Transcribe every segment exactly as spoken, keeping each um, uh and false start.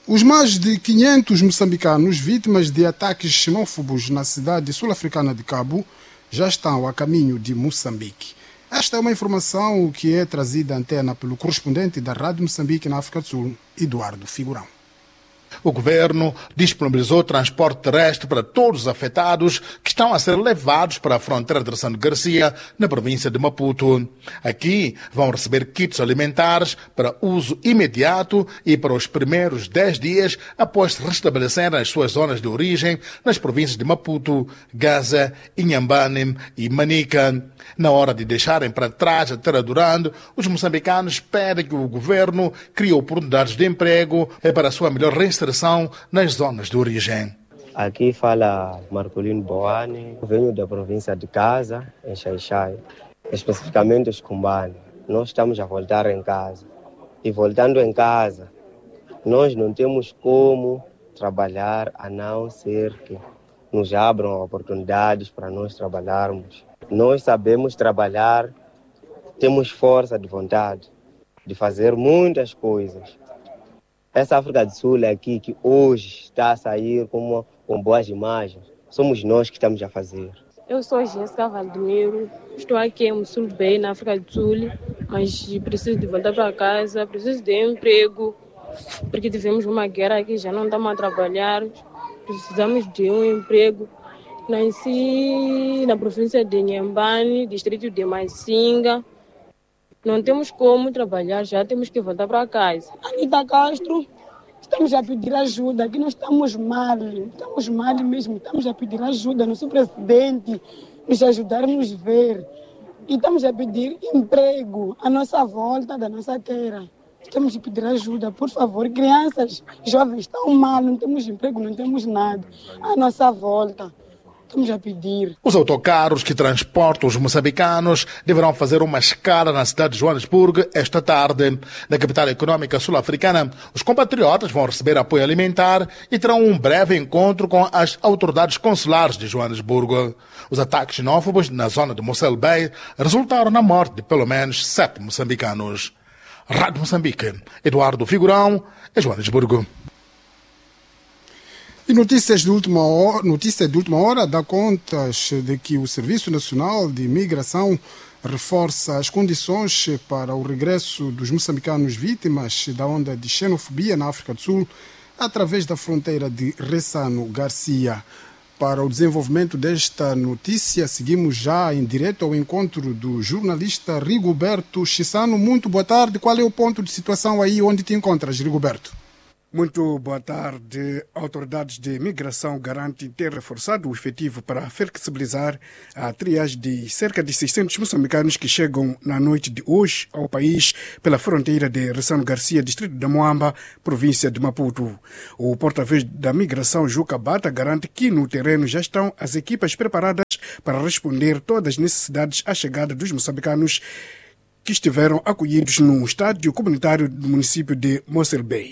Os mais de quinhentos moçambicanos vítimas de ataques xenófobos na cidade sul-africana de Cabo já estão a caminho de Moçambique. Esta é uma informação que é trazida à antena pelo correspondente da Rádio Moçambique na África do Sul, Eduardo Figurão. O governo disponibilizou transporte terrestre para todos os afetados que estão a ser levados para a fronteira de Ressano Garcia, na província de Maputo. Aqui vão receber kits alimentares para uso imediato e para os primeiros dez dias após se restabelecerem as suas zonas de origem nas províncias de Maputo, Gaza, Inhambane e Manica. Na hora de deixarem para trás a terra durando, os moçambicanos pedem que o governo crie oportunidades de emprego para a sua melhor reinserção nas zonas de origem. Aqui fala Marcolino Boane, venho da província de Gaza, em Xai-Xai, especificamente Escumbane. Nós estamos a voltar em casa. E voltando em casa, nós não temos como trabalhar a não ser que nos abram oportunidades para nós trabalharmos. Nós sabemos trabalhar, temos força de vontade de fazer muitas coisas. Essa África do Sul aqui, que hoje está a sair com, com boas imagens, somos nós que estamos a fazer. Eu sou Jéssica Valdemiro, estou aqui em Mosul Bay, na África do Sul, mas preciso de voltar para casa, preciso de emprego, porque tivemos uma guerra aqui, já não estamos a trabalhar, precisamos de um emprego. Nasci na província de Inhambane, distrito de Macinga. Não temos como trabalhar, já temos que voltar para casa. Anita Castro, estamos a pedir ajuda, aqui nós estamos mal, estamos mal mesmo, estamos a pedir ajuda, nosso presidente nos ajudar a nos ver. E estamos a pedir emprego à nossa volta da nossa terra. Estamos a pedir ajuda, por favor, crianças, jovens estão mal, não temos emprego, não temos nada. À nossa volta. Estamos a pedir. Os autocarros que transportam os moçambicanos deverão fazer uma escala na cidade de Joanesburgo esta tarde. Na capital econômica sul-africana, os compatriotas vão receber apoio alimentar e terão um breve encontro com as autoridades consulares de Joanesburgo. Os ataques xenófobos na zona de Mossel Bay resultaram na morte de pelo menos sete moçambicanos. Rádio Moçambique, Eduardo Figurão, em Joanesburgo. E notícias de última hora, notícia de última hora dá contas de que o Serviço Nacional de Imigração reforça as condições para o regresso dos moçambicanos vítimas da onda de xenofobia na África do Sul através da fronteira de Ressano Garcia. Para o desenvolvimento desta notícia, seguimos já em direto ao encontro do jornalista Rigoberto Chissano. Muito boa tarde. Qual é o ponto de situação aí onde te encontras, Rigoberto? Muito boa tarde. Autoridades de imigração garantem ter reforçado o efetivo para flexibilizar a triagem de cerca de seiscentos moçambicanos que chegam na noite de hoje ao país pela fronteira de Ressano Garcia, distrito da Moamba, província de Maputo. O porta-voz da migração, Juca Bata, garante que no terreno já estão as equipas preparadas para responder todas as necessidades à chegada dos moçambicanos que estiveram acolhidos no estádio comunitário do município de Mossel Bay.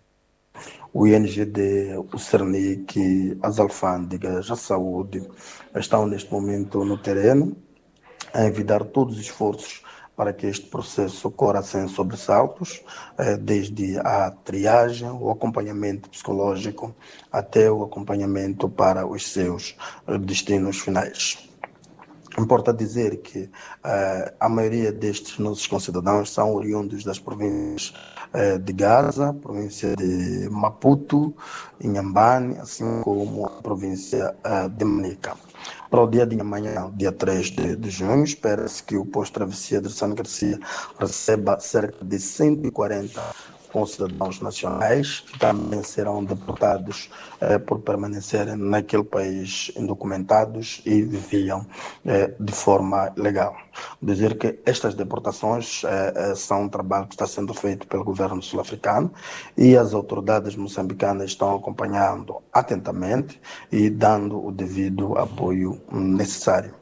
O I N G D, o Cernic, as alfândegas, a saúde estão neste momento no terreno a envidar todos os esforços para que este processo ocorra sem sobressaltos, desde a triagem, o acompanhamento psicológico até o acompanhamento para os seus destinos finais. Importa dizer que uh, a maioria destes nossos concidadãos são oriundos das províncias uh, de Gaza, província de Maputo, Inhambane, assim como a província uh, de Manica. Para o dia de amanhã, dia três de, de junho, espera-se que o posto de travessia de Ressano Garcia receba cerca de cento e quarenta concidadãos nacionais que também serão deportados eh, por permanecerem naquele país indocumentados e viviam eh, de forma legal. Dizer que estas deportações eh, eh, são um trabalho que está sendo feito pelo governo sul-africano e as autoridades moçambicanas estão acompanhando atentamente e dando o devido apoio necessário.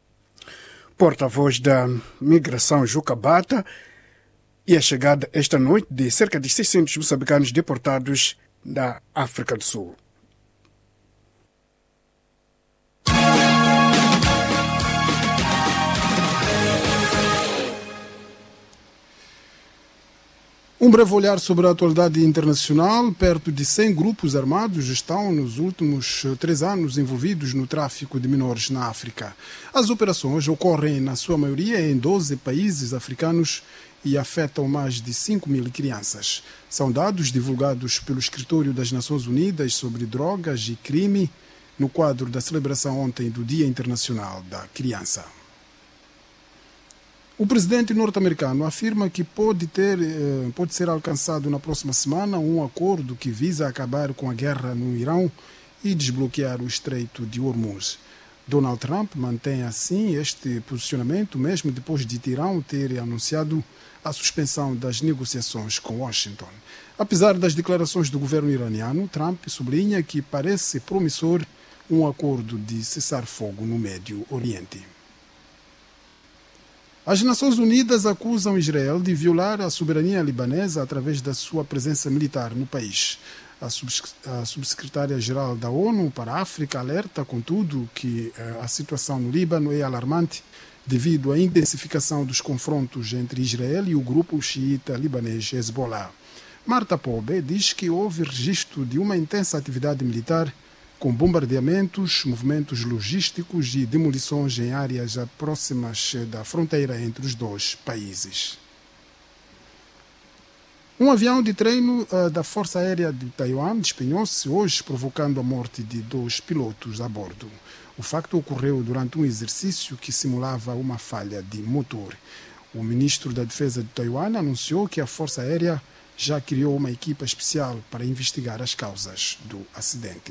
Porta-voz da migração, Juca Bata. E a chegada esta noite de cerca de seiscentos moçambicanos deportados da África do Sul. Um breve olhar sobre a atualidade internacional. Perto de cem grupos armados estão nos últimos três anos envolvidos no tráfico de menores na África. As operações ocorrem, na sua maioria, em doze países africanos e afetam mais de cinco mil crianças. São dados divulgados pelo Escritório das Nações Unidas sobre Drogas e Crime no quadro da celebração ontem do Dia Internacional da Criança. O presidente norte-americano afirma que pode, ter, pode ser alcançado na próxima semana um acordo que visa acabar com a guerra no Irão e desbloquear o Estreito de Hormuz. Donald Trump mantém assim este posicionamento mesmo depois de Teherão ter anunciado a suspensão das negociações com Washington. Apesar das declarações do governo iraniano, Trump sublinha que parece promissor um acordo de cessar-fogo no Médio Oriente. As Nações Unidas acusam Israel de violar a soberania libanesa através da sua presença militar no país. A subsecretária-geral da ONU para a África alerta, contudo, que a situação no Líbano é alarmante devido à intensificação dos confrontos entre Israel e o grupo xiita libanês Hezbollah. Marta Pobe diz que houve registro de uma intensa atividade militar com bombardeamentos, movimentos logísticos e demolições em áreas próximas da fronteira entre os dois países. Um avião de treino uh, da Força Aérea de Taiwan despenhou-se hoje, provocando a morte de dois pilotos a bordo. O facto ocorreu durante um exercício que simulava uma falha de motor. O ministro da Defesa de Taiwan anunciou que a Força Aérea já criou uma equipa especial para investigar as causas do acidente.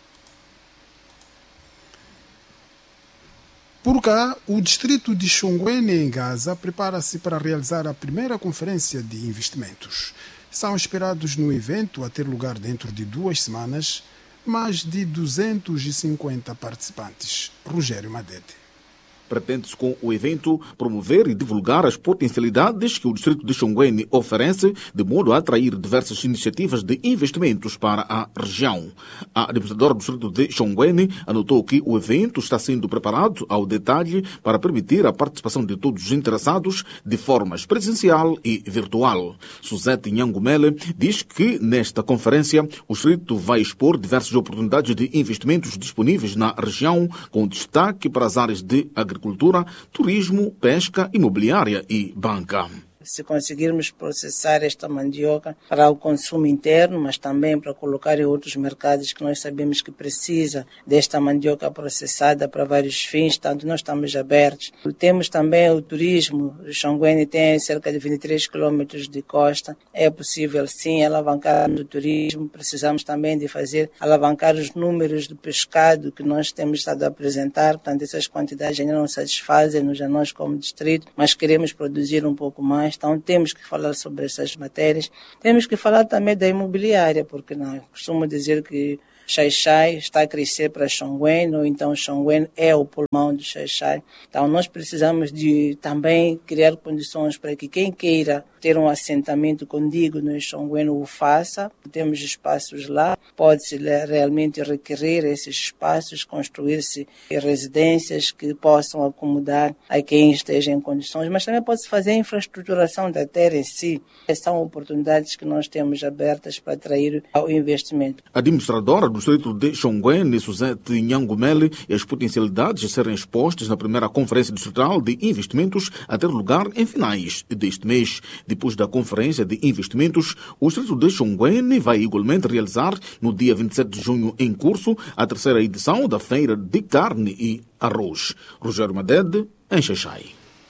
Por cá, o distrito de Chongwen, em Gaza, prepara-se para realizar a primeira conferência de investimentos. São esperados no evento, a ter lugar dentro de duas semanas, mais de duzentos e cinquenta participantes. Rogério Madede. Pretende-se com o evento promover e divulgar as potencialidades que o distrito de Chongwen oferece, de modo a atrair diversas iniciativas de investimentos para a região. A administradora do distrito de Chongwen anotou que o evento está sendo preparado ao detalhe para permitir a participação de todos os interessados de forma presencial e virtual. Suzette Nhangumele diz que nesta conferência o distrito vai expor diversas oportunidades de investimentos disponíveis na região, com destaque para as áreas de agricultura, Agricultura, turismo, pesca, imobiliária e banca. Se conseguirmos processar esta mandioca para o consumo interno, mas também para colocar em outros mercados que nós sabemos que precisa desta mandioca processada para vários fins, tanto nós estamos abertos. Temos também o turismo. O Chongwen tem cerca de vinte e três quilômetros de costa. É possível sim alavancar o turismo. Precisamos também de fazer alavancar os números do pescado que nós temos estado a apresentar. Portanto, essas quantidades ainda não satisfazem-nos a nós como distrito, mas queremos produzir um pouco mais. Então temos que falar sobre essas matérias. Temos que falar também da imobiliária, porque não, costumo dizer que Xai-Xai está a crescer para Chongwen, ou então Chongwen é o pulmão de Xai-Xai. Então nós precisamos de também criar condições para que quem queira ter um assentamento contíguo no Chongwen o faça. Temos espaços lá, pode-se realmente requerer esses espaços, construir-se residências que possam acomodar a quem esteja em condições, mas também pode-se fazer a infraestruturação da terra em si. São oportunidades que nós temos abertas para atrair ao investimento. A administradora do distrito de Chongwen, Suzette Nhangumele, e as potencialidades a serem expostas na primeira Conferência Distrital de Investimentos a ter lugar em finais deste mês. Depois da Conferência de Investimentos, o distrito de Chongwen vai igualmente realizar, no dia vinte e sete de junho em curso, a terceira edição da Feira de Carne e Arroz. Rogério Madede, em Xai-Xai.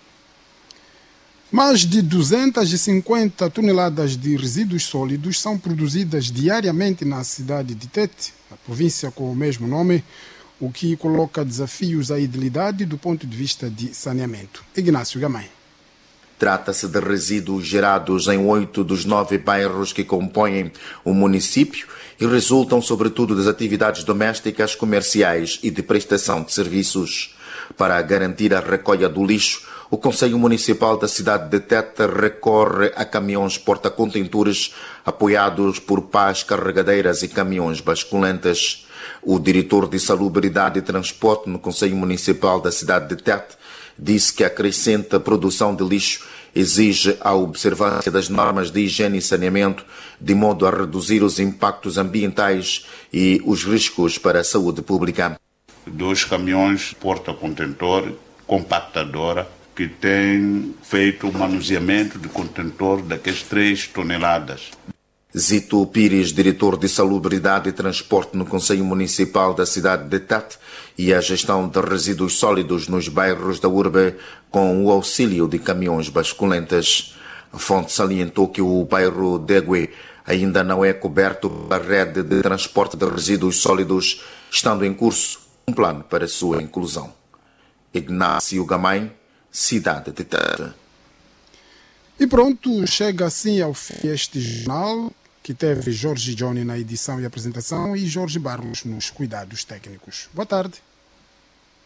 Mais de duzentas e cinquenta toneladas de resíduos sólidos são produzidas diariamente na cidade de Tete, a província com o mesmo nome, o que coloca desafios à idilidade do ponto de vista de saneamento. Ignácio Gamay. Trata-se de resíduos gerados em oito dos nove bairros que compõem o município e resultam sobretudo das atividades domésticas, comerciais e de prestação de serviços. Para garantir a recolha do lixo, o Conselho Municipal da cidade de Tete recorre a caminhões porta-contentores apoiados por pás carregadeiras e caminhões basculantes. O diretor de Salubridade e Transporte no Conselho Municipal da cidade de Tete disse que a crescente produção de lixo exige a observância das normas de higiene e saneamento, de modo a reduzir os impactos ambientais e os riscos para a saúde pública. Dois caminhões porta-contentor, compactadora, que têm feito o manuseamento de contentor daqueles três toneladas. Zito Pires, diretor de Salubridade e Transporte no Conselho Municipal da cidade de Tete, e a gestão de resíduos sólidos nos bairros da urbe com o auxílio de caminhões basculentas. A fonte salientou que o bairro Degue ainda não é coberto pela rede de transporte de resíduos sólidos, estando em curso um plano para sua inclusão. Ignácio Gamay, cidade de Tete. E pronto, chega assim ao fim este jornal, que teve Jorge Johnny na edição e apresentação e Jorge Barros nos cuidados técnicos. Boa tarde.